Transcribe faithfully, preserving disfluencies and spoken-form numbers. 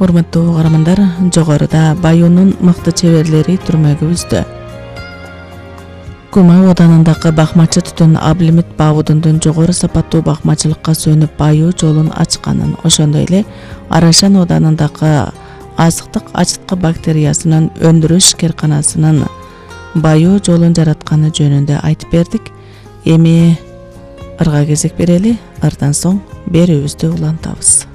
Урматтуу угармандар, жогоруда Баюнун мыкты чеберлери түрмөгө үздү. Кума оданындагы бакмачы түтүн Аблимит Бабудундун жогору сапаттуу бакмачылыкка сөнүп Баю жолун ачканын, ошондой эле Арашан оданындагы азыктык ачыткы бактериясынын өндүрүш керканасынын Баю жолун жаратканы жөнүндө айтып бердик. Эми ырга кезек берели, ырдан соң берүүбүздү улантабыз.